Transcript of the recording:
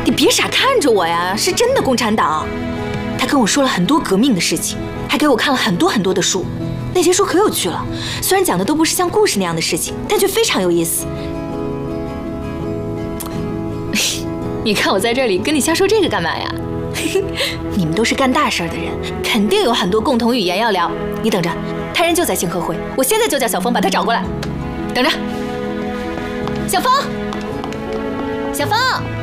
你别傻看着我呀，是真的共产党。他跟我说了很多革命的事情，还给我看了很多的书。那些书可有趣了，虽然讲的都不是像故事那样的事情，但却非常有意思。你看我在这里跟你瞎说这个干嘛呀？你们都是干大事的人，肯定有很多共同语言要聊。你等着，他人就在星河会，我现在就叫小峰把他找过来。等着，小峰，小峰。